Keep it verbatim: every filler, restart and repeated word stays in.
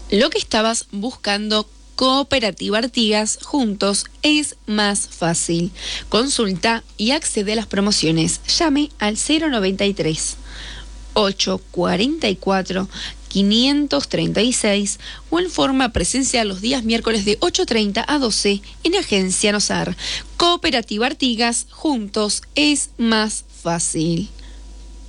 Lo que estabas buscando, Cooperativa Artigas, juntos es más fácil. Consulta y accede a las promociones. Llame al cero noventa y tres, ochocientos cuarenta y cuatro, quinientos treinta y seis o en forma presencial los días miércoles de ocho treinta a doce en Agencia Nosar. Cooperativa Artigas, juntos es más fácil.